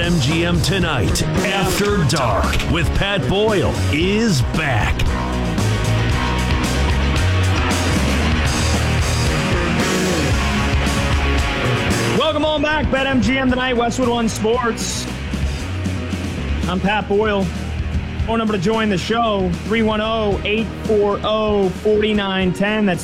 BetMGM Tonight After Dark with Pat Boyle is back. Welcome on back, BetMGM Tonight, Westwood One Sports. I'm Pat Boyle. Phone number to join the show, 310-840-4910. That's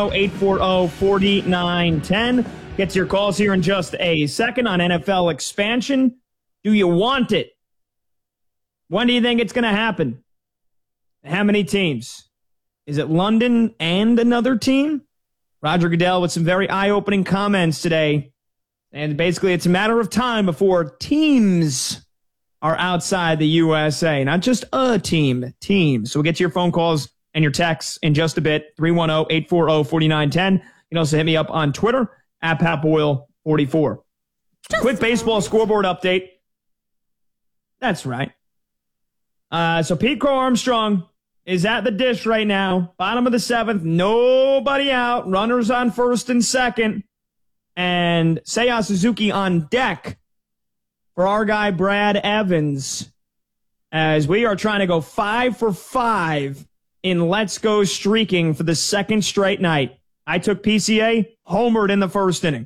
310-840-4910. Get to your calls here in just a second on NFL expansion. Do you want it? When do you think it's going to happen? How many teams? Is it London and another team? Roger Goodell with some very eye-opening comments today. And basically, it's a matter of time before teams are outside the USA. Not just a team, teams. So we'll get to your phone calls and your texts in just a bit. 310-840-4910. You can also hit me up on Twitter at PatBoyle44. Quick baseball scoreboard update. That's right. So Pete Crow Armstrong is at the dish right now. Bottom of the seventh. Nobody out. Runners on first and second. And Seiya Suzuki on deck for our guy Brad Evans, as we are trying to go 5 for 5 in Let's Go streaking for the second straight night. I took PCA, homered in the first inning.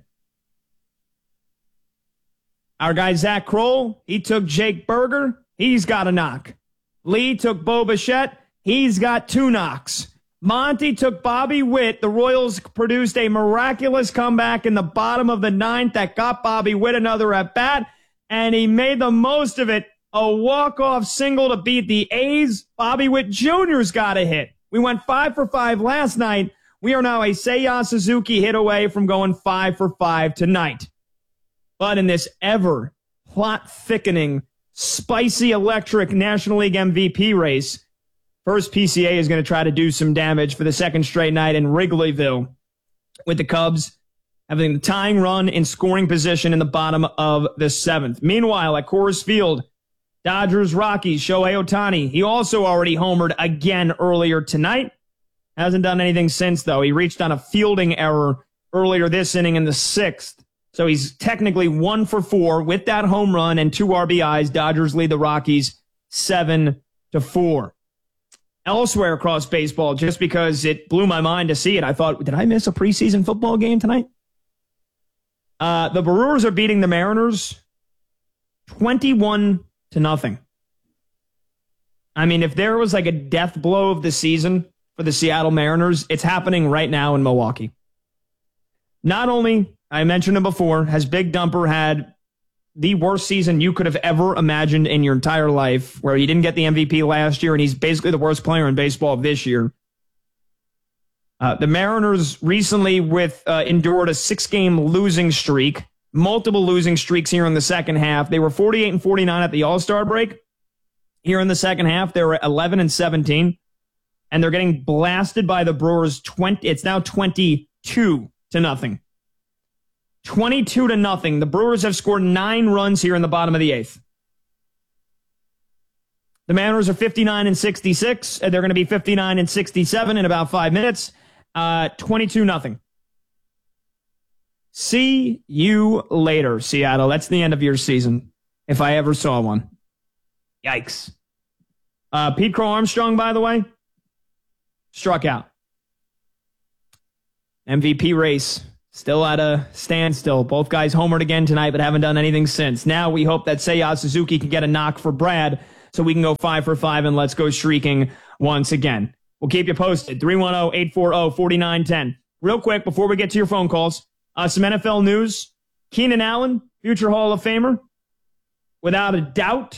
Our guy Zach Kroll, he took Jake Berger. He's got a knock. Lee took Bo Bichette. He's got 2 knocks. Monty took Bobby Witt. The Royals produced a miraculous comeback in the bottom of the ninth that got Bobby Witt another at-bat, and he made the most of it. A walk-off single to beat the A's. Bobby Witt Jr.'s got a hit. We went 5 for 5 last night. We are now a Seiya Suzuki hit away from going 5 for 5 tonight. But in this ever plot-thickening, spicy electric National League MVP race, first PCA is going to try to do some damage for the second straight night in Wrigleyville, with the Cubs having the tying run in scoring position in the bottom of the seventh. Meanwhile, at Coors Field, Dodgers-Rockies, Shohei Ohtani, he also already homered again earlier tonight. Hasn't done anything since, though. He reached on a fielding error earlier this inning in the sixth. So he's technically 1 for 4 with that home run and 2 RBIs. Dodgers lead the Rockies 7-4. Elsewhere across baseball, just because it blew my mind to see it, I thought, did I miss a preseason football game tonight? The Brewers are beating the Mariners 21-0. I mean, if there was like a death blow of the season for the Seattle Mariners, it's happening right now in Milwaukee. Not only, I mentioned it before, has Big Dumper had the worst season you could have ever imagined in your entire life, where he didn't get the MVP last year, and he's basically the worst player in baseball this year. The Mariners recently endured a 6-game losing streak, multiple losing streaks here in the second half. They were 48-49 at the All-Star break. Here in the second half, they were 11-17, and they're getting blasted by the Brewers. It's now 22-0. 22-0. The Brewers have scored 9 runs here in the bottom of the eighth. The Mariners are 59-66. They're going to be 59-67 in about 5 minutes. 22-0. See you later, Seattle. That's the end of your season, if I ever saw one. Yikes. Pete Crow Armstrong, by the way, struck out. MVP race. Still at a standstill. Both guys homered again tonight, but haven't done anything since. Now we hope that Seiya Suzuki can get a knock for Brad so we can go 5 for 5 and let's go streaking once again. We'll keep you posted. 310-840-4910. Real quick, before we get to your phone calls, some NFL news. Keenan Allen, future Hall of Famer. Without a doubt,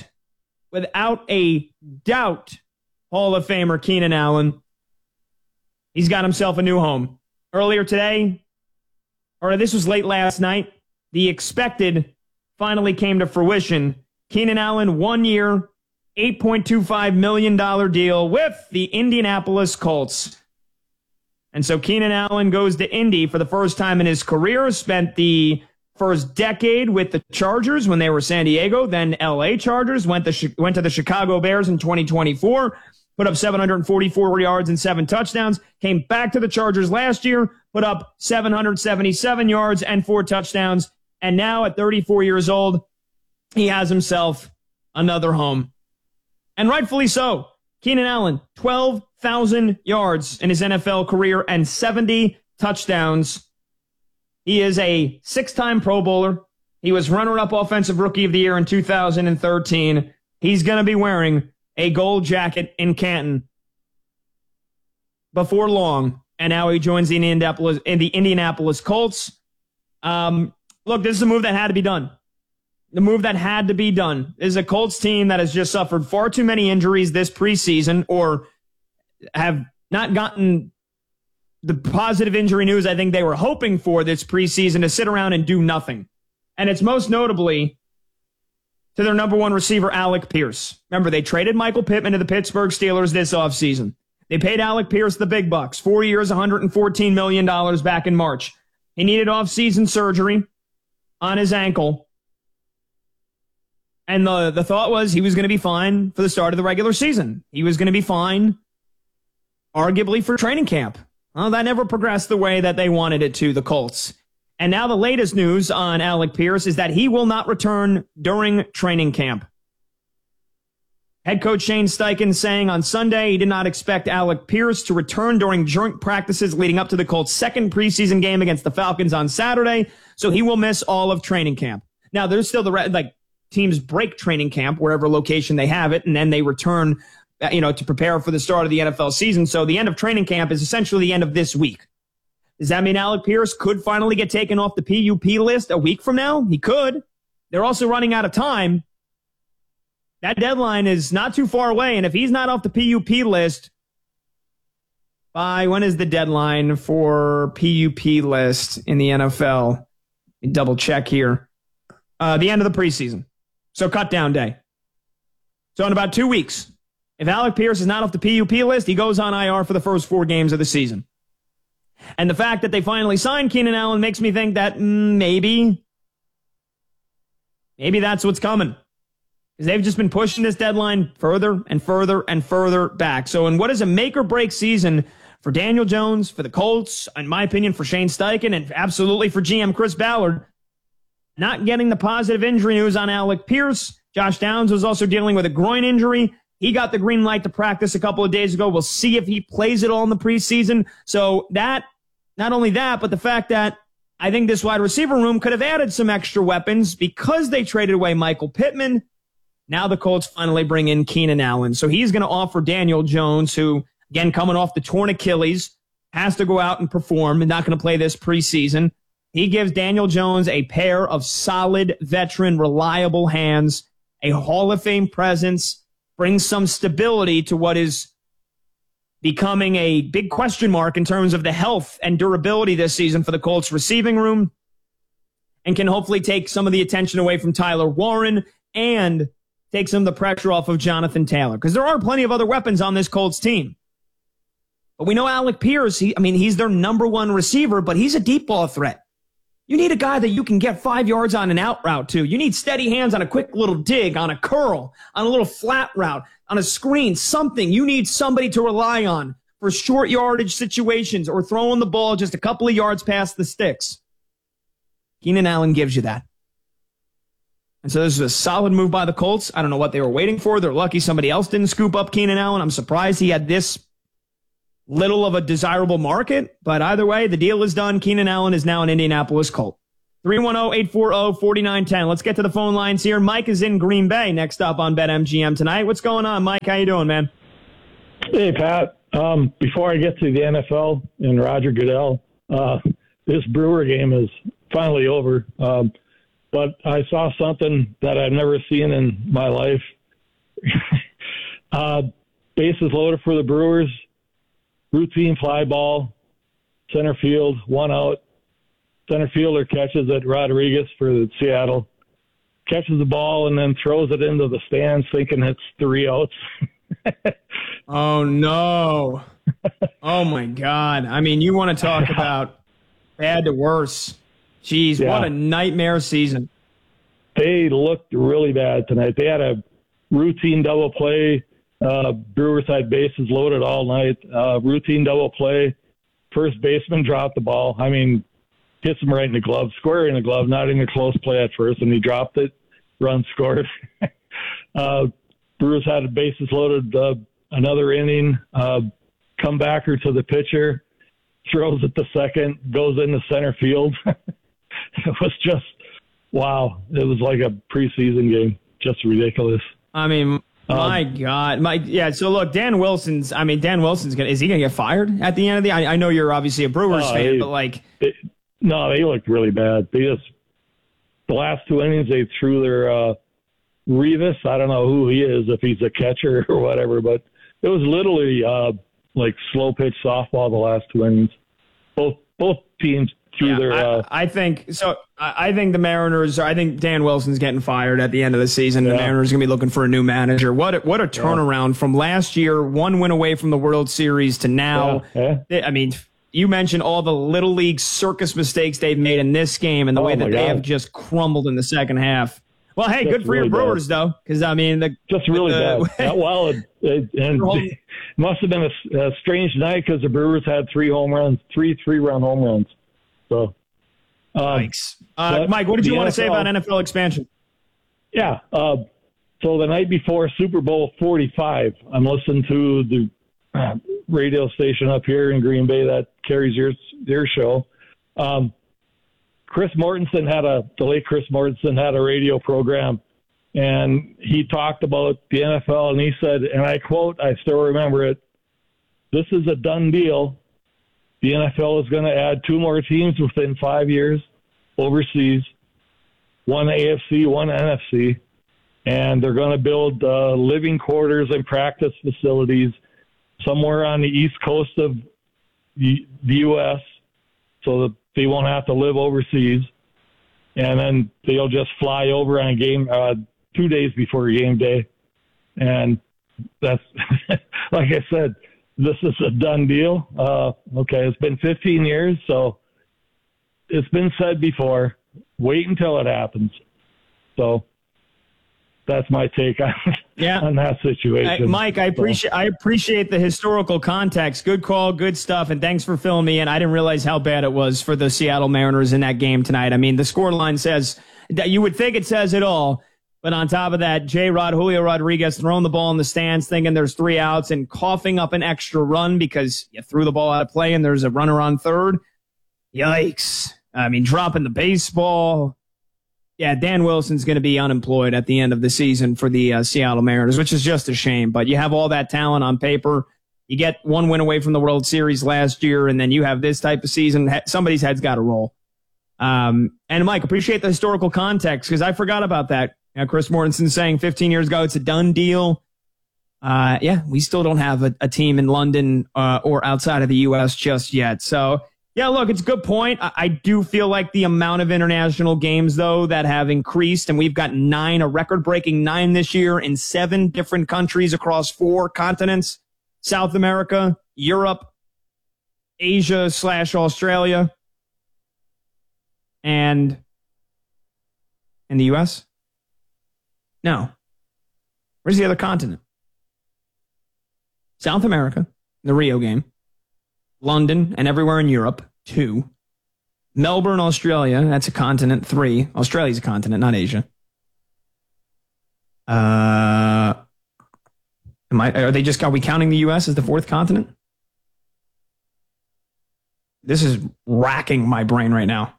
Hall of Famer Keenan Allen. He's got himself a new home. Earlier today, or this was late last night, the expected finally came to fruition. Keenan Allen, 1 year, $8.25 million deal with the Indianapolis Colts. And so Keenan Allen goes to Indy for the first time in his career, spent the first decade with the Chargers when they were San Diego, then LA Chargers, went to the Chicago Bears in 2024, put up 744 yards and 7 touchdowns, came back to the Chargers last year, put up 777 yards and 4 touchdowns, and now at 34 years old, he has himself another home. And rightfully so. Keenan Allen, 12,000 yards in his NFL career and 70 touchdowns. He is a 6-time Pro Bowler. He was runner-up Offensive Rookie of the Year in 2013. He's going to be wearing a gold jacket in Canton before long, and now he joins the Indianapolis Colts. Look, this is a move that had to be done. The move that had to be done. This is a Colts team that has just suffered far too many injuries this preseason, or have not gotten the positive injury news I think they were hoping for this preseason, to sit around and do nothing. And it's most notably to their number one receiver, Alec Pierce. Remember, they traded Michael Pittman to the Pittsburgh Steelers this offseason. They paid Alec Pierce the big bucks, 4 years, $114 million back in March. He needed offseason surgery on his ankle. And the thought was he was going to be fine for the start of the regular season. He was going to be fine, arguably, for training camp. Well, that never progressed the way that they wanted it to, the Colts. And now the latest news on Alec Pierce is that he will not return during training camp. Head coach Shane Steichen saying on Sunday he did not expect Alec Pierce to return during joint practices leading up to the Colts' second preseason game against the Falcons on Saturday, so he will miss all of training camp. Now, there's still teams break training camp wherever location they have it, and then they return, to prepare for the start of the NFL season. So the end of training camp is essentially the end of this week. Does that mean Alec Pierce could finally get taken off the PUP list a week from now? He could. They're also running out of time. That deadline is not too far away, and if he's not off the PUP list by, when is the deadline for PUP list in the NFL? Let me double check here. The end of the preseason. So cut down day. So in about 2 weeks, if Alec Pierce is not off the PUP list, he goes on IR for the first 4 games of the season. And the fact that they finally signed Keenan Allen makes me think that maybe that's what's coming. Because they've just been pushing this deadline further and further and further back. So in what is a make-or-break season for Daniel Jones, for the Colts, in my opinion, for Shane Steichen, and absolutely for GM Chris Ballard, not getting the positive injury news on Alec Pierce. Josh Downs was also dealing with a groin injury. He got the green light to practice a couple of days ago. We'll see if he plays it all in the preseason. So that, not only that, but the fact that I think this wide receiver room could have added some extra weapons because they traded away Michael Pittman. Now the Colts finally bring in Keenan Allen. So he's going to offer Daniel Jones, who, again, coming off the torn Achilles, has to go out and perform and not going to play this preseason. He gives Daniel Jones a pair of solid, veteran, reliable hands, a Hall of Fame presence, brings some stability to what is becoming a big question mark in terms of the health and durability this season for the Colts receiving room, and can hopefully take some of the attention away from Tyler Warren and take some of the pressure off of Jonathan Taylor, because there are plenty of other weapons on this Colts team. But we know Alec Pierce, he's their number one receiver, but he's a deep ball threat. You need a guy that you can get 5 yards on an out route to. You need steady hands on a quick little dig, on a curl, on a little flat route, on a screen, something. You need somebody to rely on for short yardage situations or throwing the ball just a couple of yards past the sticks. Keenan Allen gives you that. And so this is a solid move by the Colts. I don't know what they were waiting for. They're lucky somebody else didn't scoop up Keenan Allen. I'm surprised he had this little of a desirable market. But either way, the deal is done. Keenan Allen is now an Indianapolis Colt. 310-840-4910. Let's get to the phone lines here. Mike is in Green Bay next up on BetMGM tonight. What's going on, Mike? How you doing, man? Hey, Pat. Before I get to the NFL and Roger Goodell, this Brewer game is finally over. But I saw something that I've never seen in my life. Bases loaded for the Brewers. Routine fly ball. Center field, 1 out. Center fielder catches it, Rodriguez for Seattle. Catches the ball and then throws it into the stands thinking it's 3 outs. Oh, no. Oh, my God. You want to talk about bad to worse. Jeez, yeah. What a nightmare season. They looked really bad tonight. They had a routine double play. Brewers had bases loaded all night. Routine double play. First baseman dropped the ball. Hits him right in the glove, square in the glove, not in a close play at first, and he dropped it. runs scored. Brewers had a bases loaded, another inning, comebacker to the pitcher, throws it to second, goes into center field. It was just, wow. It was like a preseason game. Just ridiculous. I mean, my God. So look, Dan Wilson's is he going to get fired at the end of the, I know you're obviously a Brewers fan, but like. No, they looked really bad. The last two innings, they threw their, Rivas. I don't know who he is, if he's a catcher or whatever, but it was literally, like slow pitch softball the last two innings. Both teams threw their. I think the Mariners. I think Dan Wilson's getting fired at the end of the season. The Mariners are going to be looking for a new manager. What a turnaround from last year, one win away from the World Series to now. I mean, you mentioned all the Little League circus mistakes they've made in this game and the way that they have just crumbled in the second half. Well, hey, good for really your Brewers, though, because, I mean, just really bad. Well, it must have been a strange night because the Brewers had three three-run home runs. So, thanks. Mike, what did you want to say about NFL expansion? Yeah. So the night before Super Bowl 45, I'm listening to the radio station up here in Green Bay that carries your show. The late Chris Mortensen had a radio program, and he talked about the NFL, and he said, and I quote, I still remember it, "This is a done deal. The NFL is going to add 2 more teams within 5 years overseas, 1 AFC, 1 NFC, and they're going to build living quarters and practice facilities somewhere on the east coast of the U.S. so that they won't have to live overseas, and then they'll just fly over on 2 days before game day." And that's, like I said, this is a done deal. Okay, it's been 15 years, so it's been said before. Wait until it happens. So that's my take on that situation. Mike, I appreciate the historical context. Good call, good stuff, and thanks for filling me in. I didn't realize how bad it was for the Seattle Mariners in that game tonight. I mean, the scoreline says that you would think it says it all, but on top of that, Julio Rodriguez throwing the ball in the stands, thinking there's 3 outs, and coughing up an extra run because you threw the ball out of play and there's a runner on third. Yikes. I mean, dropping the baseball. Yeah, Dan Wilson's going to be unemployed at the end of the season for the Seattle Mariners, which is just a shame. But you have all that talent on paper. You get 1 win away from the World Series last year, and then you have this type of season. Somebody's head's got to roll. And, Mike, appreciate the historical context because I forgot about that. Chris Mortensen saying 15 years ago it's a done deal. We still don't have a team in London or outside of the U.S. just yet. So, yeah, look, it's a good point. I do feel like the amount of international games, though, that have increased, and we've got a record-breaking 9 this year in 7 different countries across 4 continents, South America, Europe, Asia/Australia, and in the U.S.? No. Where's the other continent? South America, the Rio game. London and everywhere in Europe, 2. Melbourne, Australia, that's a continent, 3. Australia's a continent, not Asia. Are we counting the U.S. as the 4th continent? This is racking my brain right now.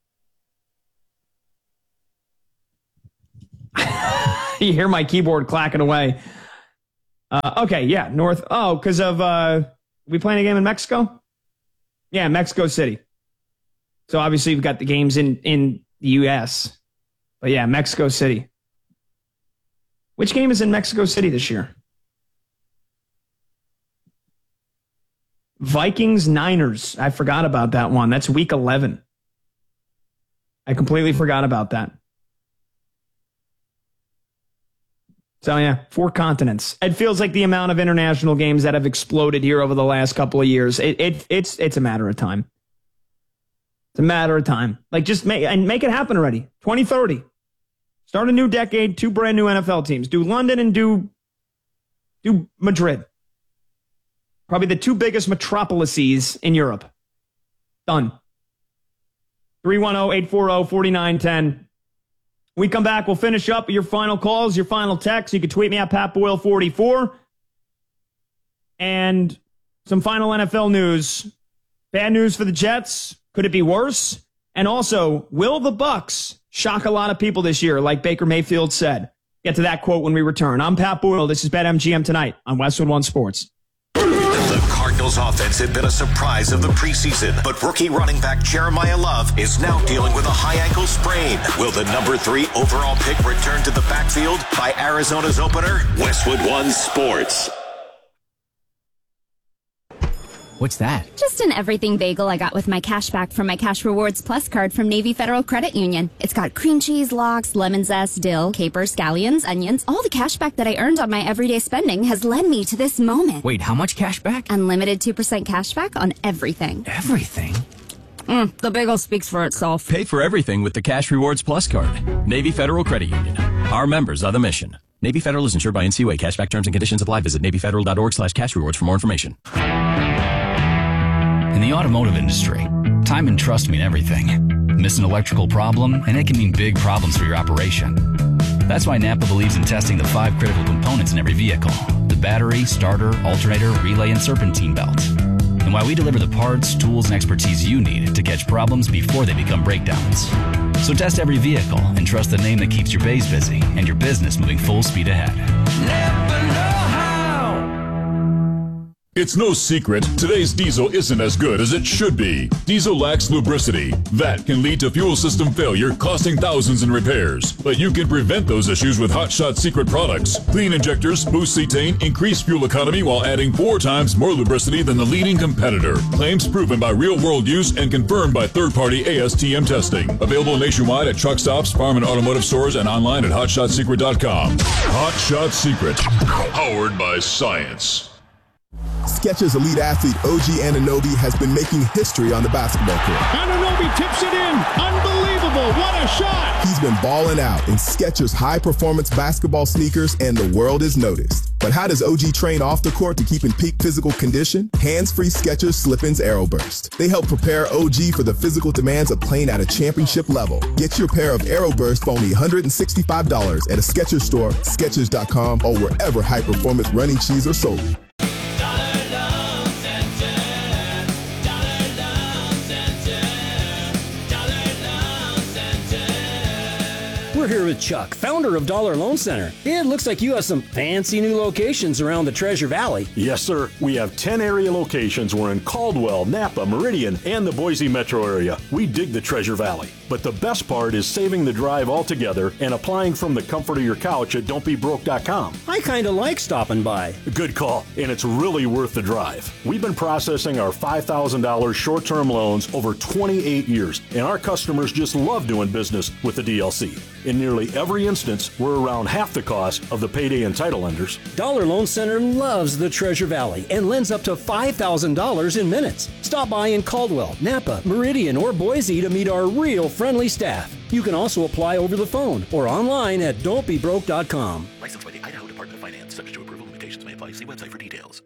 You hear my keyboard clacking away. Okay, yeah, North. Oh, because of we playing a game in Mexico? Yeah, Mexico City. So obviously we've got the games in the U.S. But yeah, Mexico City. Which game is in Mexico City this year? Vikings-Niners. I forgot about that one. That's week 11. I completely forgot about that. So, yeah, 4 continents. It feels like the amount of international games that have exploded here over the last couple of years. It's a matter of time. It's a matter of time. Like, just make it happen already. 2030. Start a new decade, 2 brand new NFL teams. Do London and do Madrid. Probably the 2 biggest metropolises in Europe. Done. 310-840-4910. We come back, we'll finish up your final calls, your final texts. You can tweet me at PatBoyle44. And some final NFL news. Bad news for the Jets. Could it be worse? And also, will the Bucs shock a lot of people this year, like Baker Mayfield said? Get to that quote when we return. I'm Pat Boyle. This is BetMGM Tonight on Westwood One Sports. The Cardinals offense had been a surprise of the preseason, but rookie running back Jeremiah Love is now dealing with a high ankle sprain. Will the number 3 overall pick return to the backfield by Arizona's opener? Westwood One Sports. What's that? Just an everything bagel I got with my cash back from my Cash Rewards Plus card from Navy Federal Credit Union. It's got cream cheese, lox, lemon zest, dill, capers, scallions, onions. All the cash back that I earned on my everyday spending has led me to this moment. Wait, how much cash back? Unlimited 2% cash back on everything. Everything? The bagel speaks for itself. Pay for everything with the Cash Rewards Plus card. Navy Federal Credit Union. Our members are the mission. Navy Federal is insured by NCUA. Cashback terms and conditions apply. Visit NavyFederal.org/cash rewards for more information. In the automotive industry, time and trust mean everything. Miss an electrical problem, and it can mean big problems for your operation. That's why Napa believes in testing the 5 critical components in every vehicle: the battery, starter, alternator, relay, and serpentine belt. And why we deliver the parts, tools, and expertise you need to catch problems before they become breakdowns. So test every vehicle and trust the name that keeps your bays busy and your business moving full speed ahead. Napa know-how. It's no secret, today's diesel isn't as good as it should be. Diesel lacks lubricity. That can lead to fuel system failure, costing thousands in repairs. But you can prevent those issues with Hot Shot Secret products. Clean injectors, boost cetane, increase fuel economy while adding 4 times more lubricity than the leading competitor. Claims proven by real-world use and confirmed by third-party ASTM testing. Available nationwide at truck stops, farm and automotive stores, and online at hotshotsecret.com. Hot Shot Secret, powered by science. Skechers elite athlete OG Anunoby has been making history on the basketball court. Anunoby tips it in. Unbelievable. What a shot. He's been balling out in Skechers high-performance basketball sneakers, and the world is noticed. But how does OG train off the court to keep in peak physical condition? Hands-free Skechers Slip-ins Aeroburst. They help prepare OG for the physical demands of playing at a championship level. Get your pair of Aeroburst for only $165 at a Skechers store, Skechers.com, or wherever high-performance running shoes are sold. We're here with Chuck, founder of Dollar Loan Center. It looks like you have some fancy new locations around the Treasure Valley. Yes, sir. We have 10 area locations. We're in Caldwell, Napa, Meridian, and the Boise metro area. We dig the Treasure Valley. But the best part is saving the drive altogether and applying from the comfort of your couch at don'tbebroke.com. I kind of like stopping by. Good call, and it's really worth the drive. We've been processing our $5,000 short-term loans over 28 years, and our customers just love doing business with the DLC. In nearly every instance, we're around half the cost of the payday and title lenders. Dollar Loan Center loves the Treasure Valley and lends up to $5,000 in minutes. Stop by in Caldwell, Napa, Meridian, or Boise to meet our real friendly staff. You can also apply over the phone or online at don'tbebroke.com. Licensed by the Idaho Department of Finance. Subject to approval. Limitations may apply. See website for details.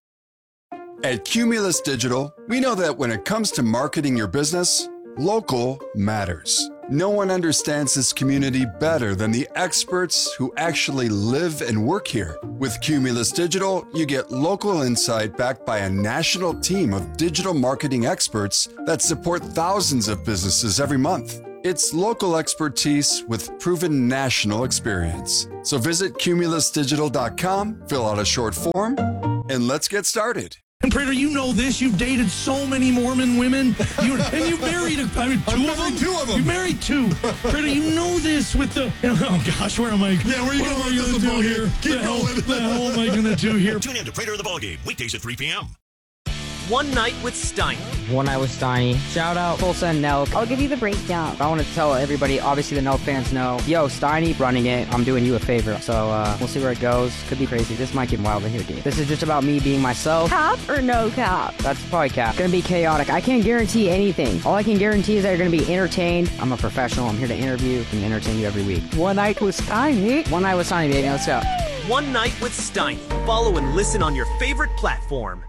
At Cumulus Digital, we know that when it comes to marketing your business, local matters. No one understands this community better than the experts who actually live and work here. With Cumulus Digital, you get local insight backed by a national team of digital marketing experts that support thousands of businesses every month. It's local expertise with proven national experience. So visit cumulusdigital.com, fill out a short form, and let's get started. And Prater, you know this. You've dated so many Mormon women. You married, two of them? 2 of them. You married 2. Prater, you know this with the... Oh, gosh, where am I? Yeah, where are you going to do here? Keep going. The hell am I going to do here? Tune in to Prater in the Ballgame, weekdays at 3 p.m. One Night with Steiny. One Night with Steiny. Shout out Tulsa and Nelk. I'll give you the breakdown. I want to tell everybody, obviously the Nelk fans know, yo, Steiny running it. I'm doing you a favor. So we'll see where it goes. Could be crazy. This might get wild in here, dude. This is just about me being myself. Cap or no cap? That's probably cap. Gonna be chaotic. I can't guarantee anything. All I can guarantee is that you're gonna be entertained. I'm a professional. I'm here to interview and entertain you every week. One Night with Steiny. One Night with Steiny, baby. Let's go. One Night with Steiny. Follow and listen on your favorite platform.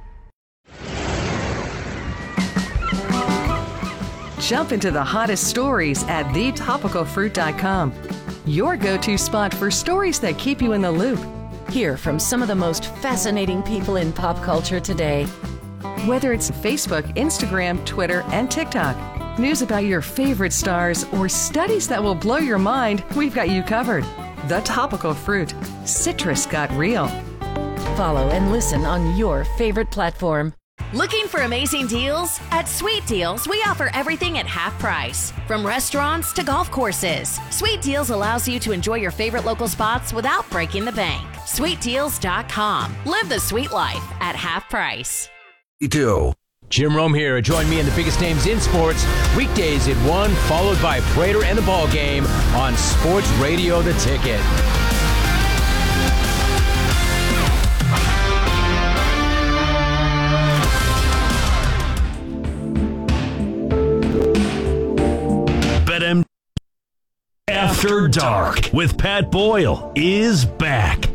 Jump into the hottest stories at thetopicalfruit.com. your go-to spot for stories that keep you in the loop. Hear from some of the most fascinating people in pop culture today. Whether it's Facebook, Instagram, Twitter, and TikTok, news about your favorite stars, or studies that will blow your mind, we've got you covered. The Topical Fruit. Citrus got real. Follow and listen on your favorite platform. Looking for amazing deals? At Sweet Deals, we offer everything at half price. From restaurants to golf courses, Sweet Deals allows you to enjoy your favorite local spots without breaking the bank. SweetDeals.com. Live the sweet life at half price. Jim Rome here. Join me in the biggest names in sports, weekdays at 1, followed by Prater and the Ball Game on Sports Radio The Ticket. BetMGM After Dark with Pat Boyle is back.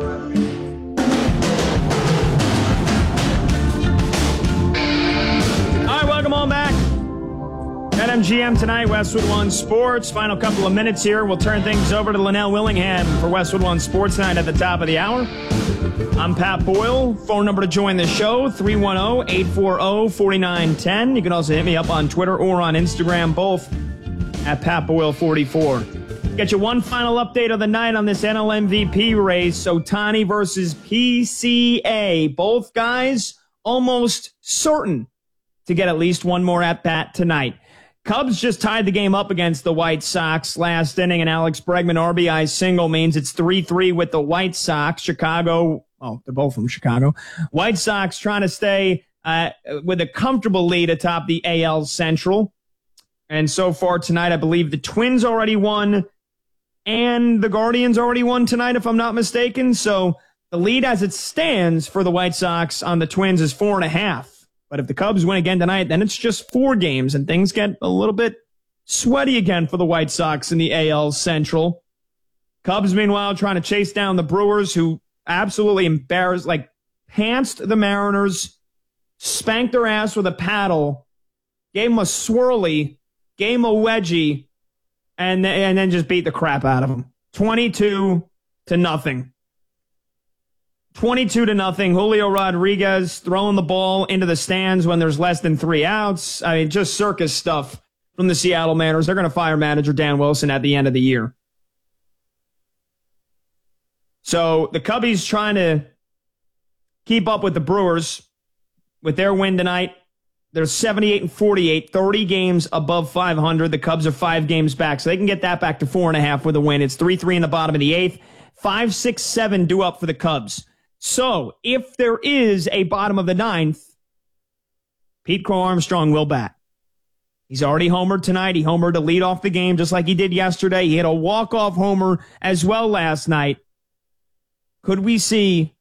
Welcome on back. BetMGM tonight, Westwood One Sports. Final couple of minutes here. We'll turn things over to Linnell Willingham for Westwood One Sports Night at the top of the hour. I'm Pat Boyle. Phone number to join the show, 310-840-4910. You can also hit me up on Twitter or on Instagram, both at Pat Boyle 44. Get you one final update of the night on this NL MVP race. Ohtani versus PCA. Both guys almost certain to get at least one more at-bat tonight. Cubs just tied the game up against the White Sox last inning, and Alex Bregman RBI single means it's 3-3 with the White Sox. Chicago, they're both from Chicago. White Sox trying to stay with a comfortable lead atop the AL Central. And so far tonight, I believe the Twins already won, and the Guardians already won tonight, if I'm not mistaken. So the lead as it stands for the White Sox on the Twins is 4.5. But if the Cubs win again tonight, then it's just 4 games, and things get a little bit sweaty again for the White Sox in the AL Central. Cubs, meanwhile, trying to chase down the Brewers, who absolutely pantsed the Mariners, spanked their ass with a paddle, gave them a swirly, gave them a wedgie, and then just beat the crap out of them. 22-0. 22-0. Julio Rodriguez throwing the ball into the stands when there's less than 3 outs. I mean, just circus stuff from the Seattle Mariners. They're going to fire manager Dan Wilson at the end of the year. So the Cubbies trying to keep up with the Brewers with their win tonight. They're 78-48, 30 games above 500. The Cubs are 5 games back, so they can get that back to 4.5 with a win. It's 3-3 in the bottom of the 8th. 5-6-7 due up for the Cubs. So, if there is a bottom of the 9th, Pete Crow Armstrong will bat. He's already homered tonight. He homered to lead off the game just like he did yesterday. He hit a walk-off homer as well last night. Could we see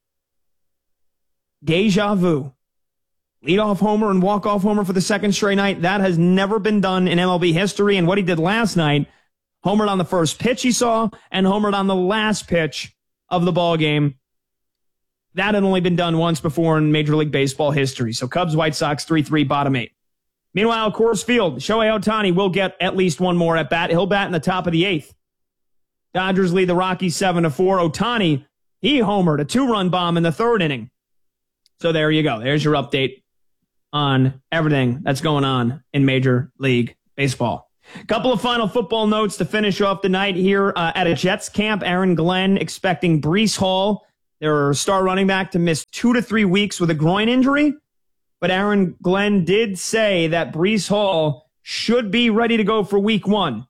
deja vu? Lead-off homer and walk-off homer for the second straight night. That has never been done in MLB history. And what he did last night, homered on the first pitch he saw and homered on the last pitch of the ball game. That had only been done once before in Major League Baseball history. So Cubs, White Sox, 3-3, bottom 8. Meanwhile, Coors Field, Shohei Ohtani will get at least one more at bat. He'll bat in the top of the 8th. Dodgers lead the Rockies 7-4. Ohtani, he homered a 2-run bomb in the 3rd inning. So there you go. There's your update on everything that's going on in Major League Baseball. Couple of final football notes to finish off the night here at a Jets camp. Aaron Glenn expecting Breece Hall, their star running back, to miss 2 to 3 weeks with a groin injury. But Aaron Glenn did say that Breece Hall should be ready to go for week 1.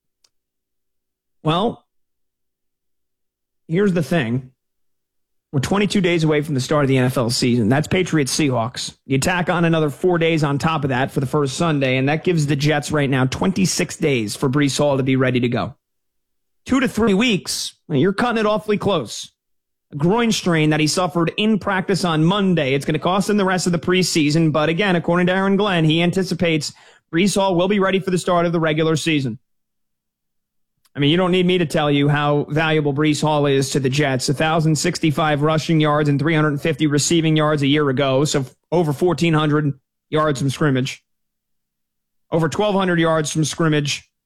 Well, here's the thing. We're 22 days away from the start of the NFL season. That's Patriots-Seahawks. You tack on another 4 days on top of that for the first Sunday, and that gives the Jets right now 26 days for Breece Hall to be ready to go. 2 to 3 weeks, you're cutting it awfully close. A groin strain that he suffered in practice on Monday. It's going to cost him the rest of the preseason, but again, according to Aaron Glenn, he anticipates Breece Hall will be ready for the start of the regular season. I mean, you don't need me to tell you how valuable Breece Hall is to the Jets. 1,065 rushing yards and 350 receiving yards a year ago, so over 1,400 yards from scrimmage. Over 1,200 yards from scrimmage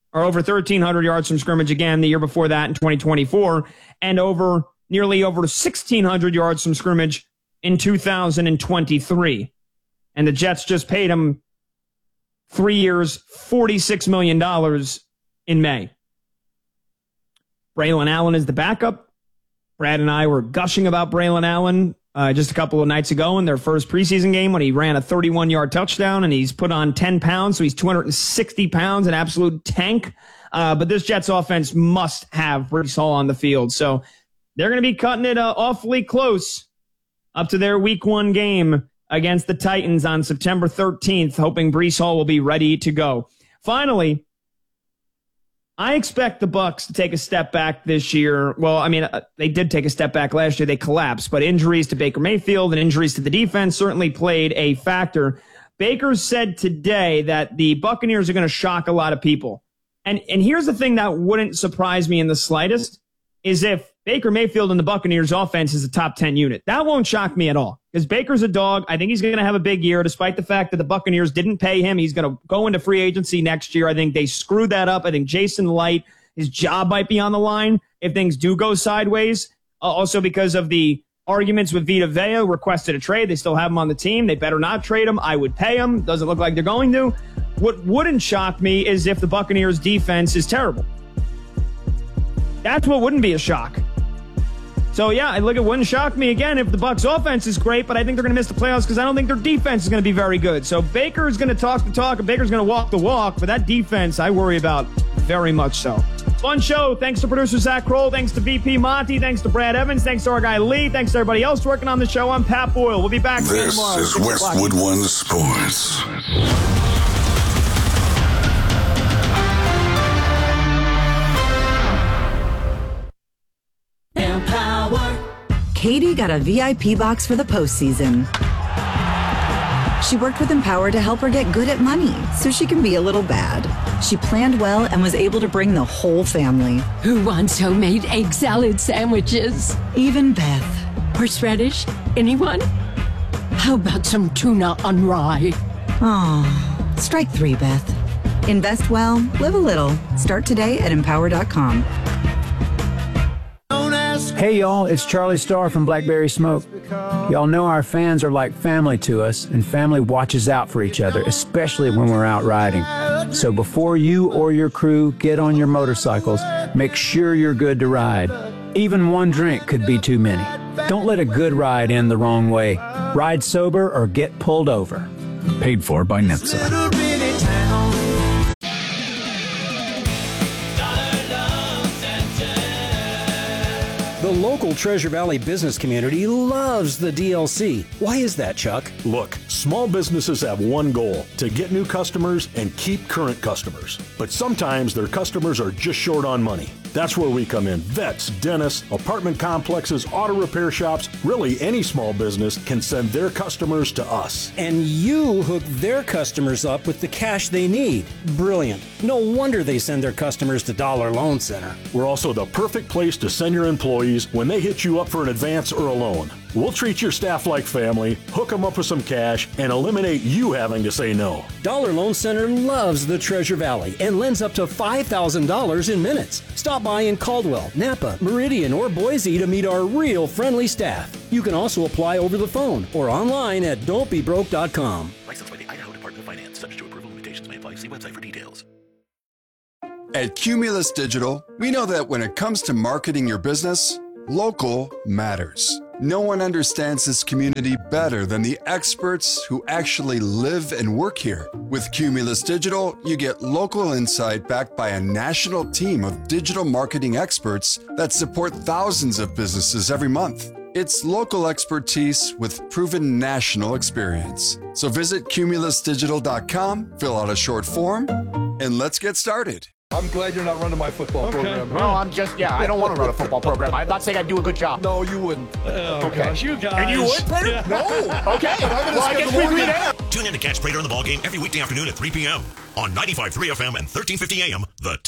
or over 1,300 yards from scrimmage again the year before that in 2024, and nearly over 1,600 yards from scrimmage in 2023. And the Jets just paid him 3 years, $46 million in May. Braylon Allen is the backup. Brad and I were gushing about Braylon Allen just a couple of nights ago in their first preseason game when he ran a 31-yard touchdown, and he's put on 10 pounds, so he's 260 pounds, an absolute tank. But this Jets offense must have Breece Hall on the field. So they're going to be cutting it awfully close up to their Week 1 game against the Titans on September 13th, hoping Breece Hall will be ready to go. Finally, I expect the Bucs to take a step back this year. Well, I mean, they did take a step back last year. They collapsed, but injuries to Baker Mayfield and injuries to the defense certainly played a factor. Baker said today that the Buccaneers are going to shock a lot of people. And here's the thing that wouldn't surprise me in the slightest, is if Baker Mayfield and the Buccaneers offense is a top 10 unit. That won't shock me at all, because Baker's a dog. I think he's going to have a big year, despite the fact that the Buccaneers didn't pay him. He's going to go into free agency next year. I think they screwed that up. I think Jason Light, his job might be on the line if things do go sideways. Also because of the arguments with Vita Vea, requested a trade. They still have him on the team. They better not trade him. I would pay him. Doesn't look like they're going to. What wouldn't shock me is if the Buccaneers defense is terrible. That's what wouldn't be a shock. So, yeah, it wouldn't shock me again if the Bucs offense is great, but I think they're going to miss the playoffs because I don't think their defense is going to be very good. So Baker is going to talk the talk, and Baker's going to walk the walk, but that defense I worry about very much so. Fun show. Thanks to producer Zach Kroll. Thanks to VP Monty. Thanks to Brad Evans. Thanks to our guy Lee. Thanks to everybody else working on the show. I'm Pat Boyle. We'll be back again tomorrow. This is Westwood One Sports. Katie got a VIP box for the postseason. She worked with Empower to help her get good at money so she can be a little bad. She planned well and was able to bring the whole family. Who wants homemade egg salad sandwiches? Even Beth. Horseradish? Anyone? How about some tuna on rye? Oh, strike 3, Beth. Invest well, live a little. Start today at Empower.com. Hey y'all, it's Charlie Starr from Blackberry Smoke. Y'all know our fans are like family to us, and family watches out for each other, especially when we're out riding. So before you or your crew get on your motorcycles, make sure you're good to ride. Even one drink could be too many. Don't let a good ride end the wrong way. Ride sober or get pulled over. Paid for by NHTSA. The local Treasure Valley business community loves the DLC. Why is that, Chuck? Look, small businesses have one goal: to get new customers and keep current customers. But sometimes their customers are just short on money. That's where we come in. Vets, dentists, apartment complexes, auto repair shops, really any small business can send their customers to us. And you hook their customers up with the cash they need. Brilliant. No wonder they send their customers to Dollar Loan Center. We're also the perfect place to send your employees when they hit you up for an advance or a loan. We'll treat your staff like family, hook them up with some cash, and eliminate you having to say no. Dollar Loan Center loves the Treasure Valley and lends up to $5,000 in minutes. Stop by in Caldwell, Napa, Meridian, or Boise to meet our real friendly staff. You can also apply over the phone or online at don'tbebroke.com. Licensed by the Idaho Department of Finance. Subject to approval. Limitations may apply. See website for details. At Cumulus Digital, we know that when it comes to marketing your business, local matters. No one understands this community better than the experts who actually live and work here. With Cumulus Digital, you get local insight backed by a national team of digital marketing experts that support thousands of businesses every month. It's local expertise with proven national experience. So visit cumulusdigital.com, fill out a short form, and let's get started. I'm glad you're not running my football program. Well, I don't want to run a football program. I'm not saying I do a good job. No, you wouldn't. Okay. Gosh, you guys. And you would, Prater? Yeah. No. Okay. Well, I guess we agree there. Tune in to catch Prater on the Ball Game every weekday afternoon at 3 p.m. on 95.3 FM and 1350 AM, The Ticket.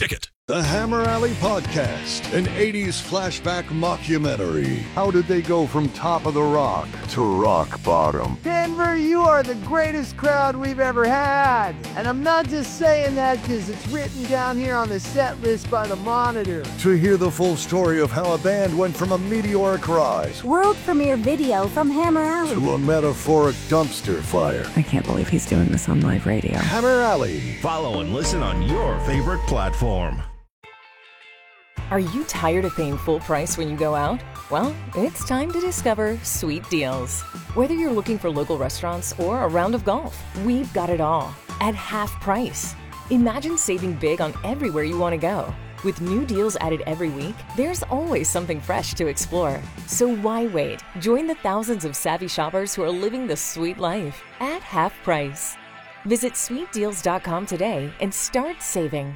The Hammer Alley Podcast, an 80s flashback mockumentary. How did they go from top of the rock to rock bottom? Denver, you are the greatest crowd we've ever had. And I'm not just saying that because it's written down here on the set list by the Monitor. To hear the full story of how a band went from a meteoric rise World premiere video from Hammer Alley to a metaphoric dumpster fire. I can't believe he's doing this on live radio. Hammer Alley. Follow and listen on your favorite platform. Are you tired of paying full price when you go out? Well, it's time to discover Sweet Deals. Whether you're looking for local restaurants or a round of golf, we've got it all at half price. Imagine saving big on everywhere you want to go. With new deals added every week, there's always something fresh to explore. So why wait? Join the thousands of savvy shoppers who are living the sweet life at half price. Visit sweetdeals.com today and start saving.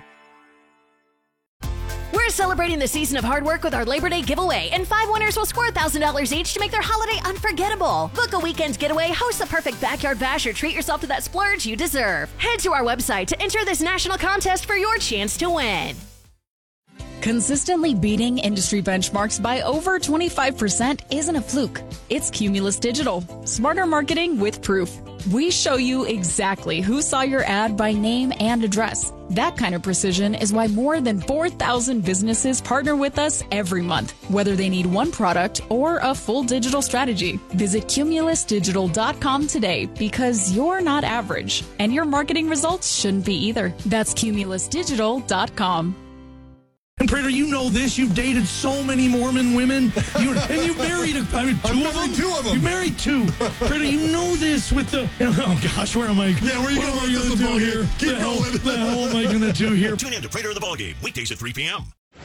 We're celebrating the season of hard work with our Labor Day giveaway, and 5 winners will score $1,000 each to make their holiday unforgettable. Book a weekend getaway, host the perfect backyard bash, or treat yourself to that splurge you deserve. Head to our website to enter this national contest for your chance to win. Consistently beating industry benchmarks by over 25% isn't a fluke. It's Cumulus Digital. Smarter marketing with proof. We show you exactly who saw your ad by name and address. That kind of precision is why more than 4,000 businesses partner with us every month, whether they need one product or a full digital strategy. Visit cumulusdigital.com today because you're not average, and your marketing results shouldn't be either. That's cumulusdigital.com. And Prater, you know this. You've dated so many Mormon women. You married two of them. You married two. Prater, you know this with the. Oh gosh, where am I? Yeah, where are you going to do here? The hell am I going to do here? Tune in to Prater of the Ballgame weekdays at 3 p.m.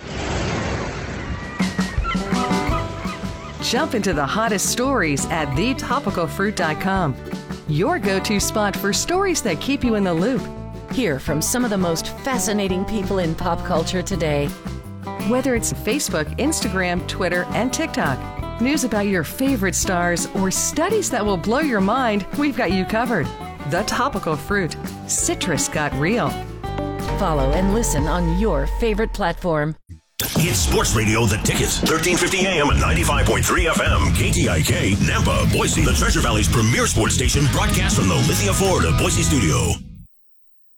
Jump into the hottest stories at thetopicalfruit.com. Your go-to spot for stories that keep you in the loop. Hear from some of the most fascinating people in pop culture today. Whether it's Facebook, Instagram, Twitter, and TikTok, news about your favorite stars, or studies that will blow your mind, we've got you covered. The Topical Fruit. Citrus got real. Follow and listen on your favorite platform. It's Sports Radio The Ticket, 1350 AM and 95.3 FM, KTIK, Nampa, Boise, the Treasure Valley's premier sports station, broadcast from the Lithia Ford of Boise studio.